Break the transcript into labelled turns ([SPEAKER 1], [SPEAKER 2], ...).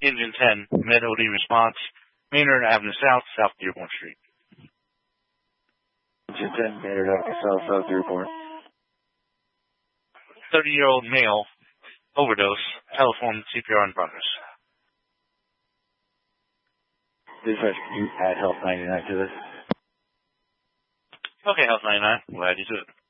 [SPEAKER 1] Engine 10, Med OD response, Maynard Avenue South, South Dearborn Street.
[SPEAKER 2] Engine 10, Maynard Avenue South, South Dearborn.
[SPEAKER 1] 30-year-old male, overdose, telephone CPR in progress.
[SPEAKER 2] Dispatch, can you add Health 99 to this?
[SPEAKER 1] Okay, Health 99, we'll add you to it.